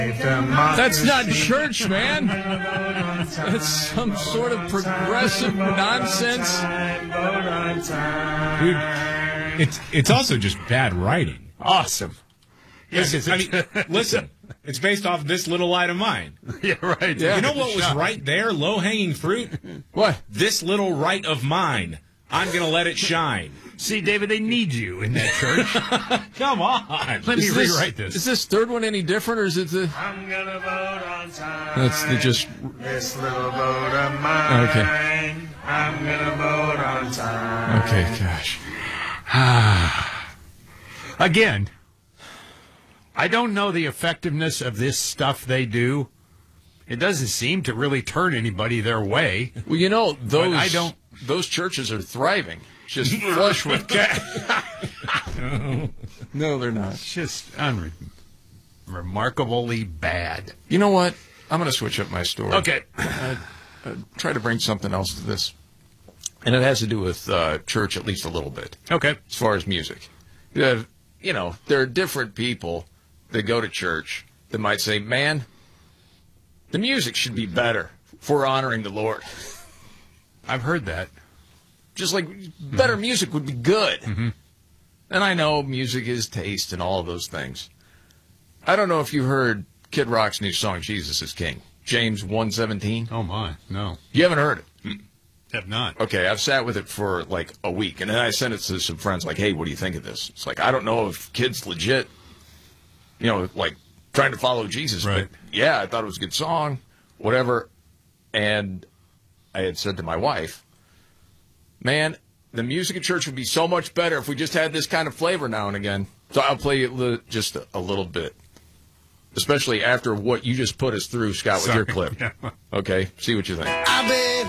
That's not church, man. That's some sort of progressive nonsense. Dude, it's also just bad writing. Awesome. Listen, it's based off This Little Light of Mine. Yeah, right. Yeah. You know what was right there? Low-hanging fruit? What? This little right of mine. I'm going to let it shine. See, David, they need you in that church. Come on. Let me rewrite this. Is this third one any different, or is it the... I'm gonna vote on time. That's the just... This little vote of mine. Okay. I'm gonna vote on time. Okay, gosh. Again, I don't know the effectiveness of this stuff they do. It doesn't seem to really turn anybody their way. Well, you know, those churches are thriving. Just flush with cash. No, they're not. It's just remarkably bad. You know what? I'm going to switch up my story. Okay. Try to bring something else to this. And it has to do with church at least a little bit. Okay. As far as music. You know, there are different people that go to church that might say, man, the music should be better for honoring the Lord. I've heard that. Just like better music would be good. Mm-hmm. And I know music is taste and all of those things. I don't know if you heard Kid Rock's new song, Jesus is King. James 1:17. Oh, my. No. You haven't heard it? Have not. Okay, I've sat with it for like a week. And then I sent it to some friends like, hey, what do you think of this? It's like, I don't know if Kid's legit, you know, like trying to follow Jesus. Right. But yeah, I thought it was a good song, whatever. And I had said to my wife, man, the music at church would be so much better if we just had this kind of flavor now and again. So I'll play it just a little bit, especially after what you just put us through, Scott, with your clip. Yeah. Okay, see what you think. I've been